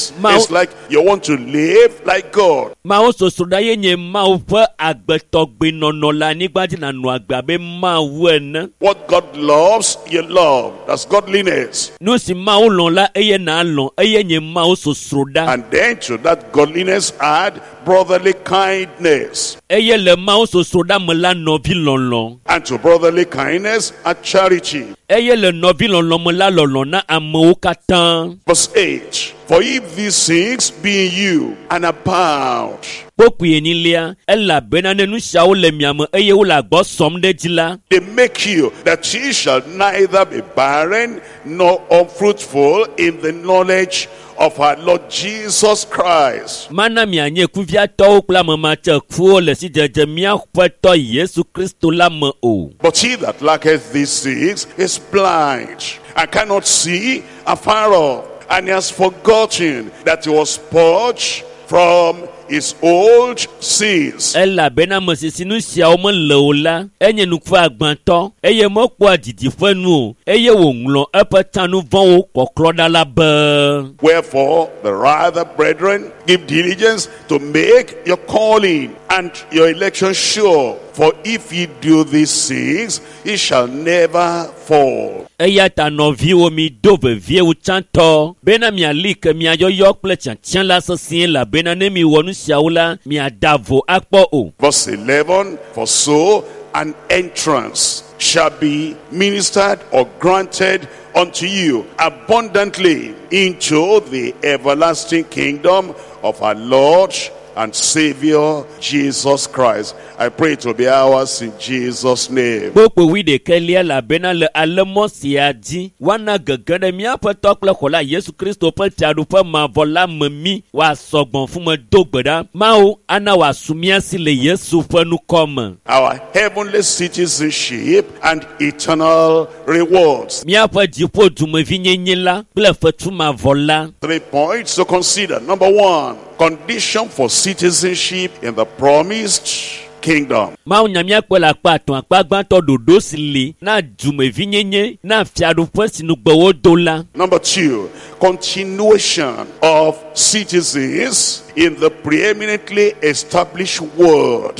this. It's like you want to live like God. What God loves, you love. That's godliness. And then to that godliness add brotherly kindness. And to brotherly kindness add charity. Verse 8. For if these things be in you and abound, they make you that ye shall neither be barren nor unfruitful in the knowledge of our Lord Jesus Christ. But he that lacketh these things is blind, and cannot see afar off, and he has forgotten that he was purged from his old sins. Verse 11. Wherefore, the rather, brethren, give diligence to make your calling and your election sure. For if ye do these things, ye shall never fall. Verse 12. Verse 11. For so an entrance shall be ministered or granted unto you abundantly into the everlasting kingdom of our Lord and Savior Jesus Christ. I pray it will be ours in Jesus' name. Our heavenly citizenship and eternal rewards. 3 points to consider. Number 1, condition for citizenship in the promised kingdom. Number 2, continuation of citizens in the preeminently established world.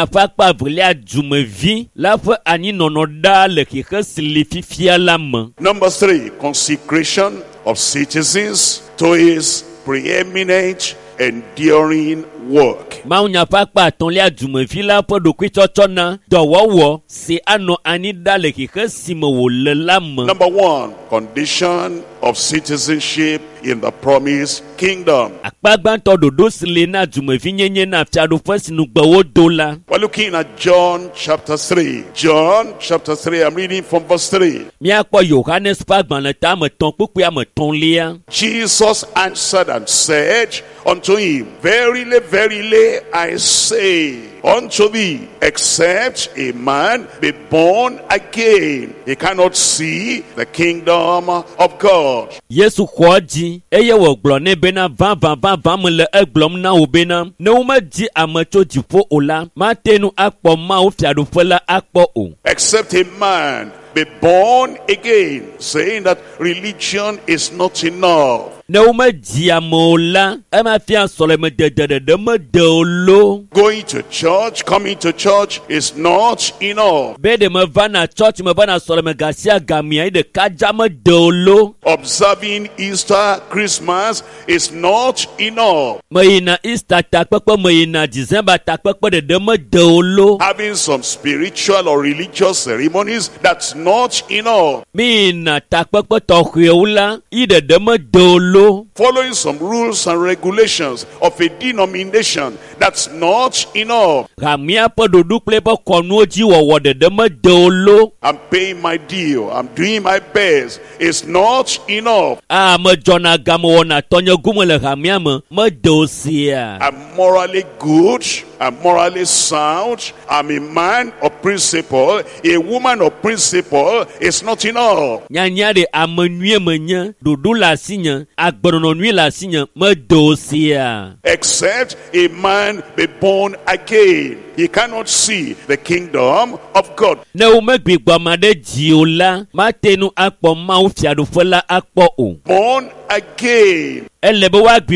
Number 3, consecration of citizens to his preeminent enduring work. Number 1, condition of citizenship in the promised kingdom. We're looking at John chapter 3. John chapter 3, I'm reading from verse 3. Jesus answered and said unto him, Verily, verily, I say unto thee, except a man be born again, he cannot see the kingdom of God. Except a man be born again, saying that religion is not enough. Going to church, coming to church is not enough. Observing Easter, Christmas is not enough. Having some spiritual or religious ceremonies, that's not enough. Following some rules and regulations of a denomination, that's not enough. I'm paying my due, I'm doing my best, it's not enough. I'm morally good, I'm morally sound, I'm a man of principle, a woman of principle, it's not enough. Except a man be born again, he cannot see the kingdom of God. Born again.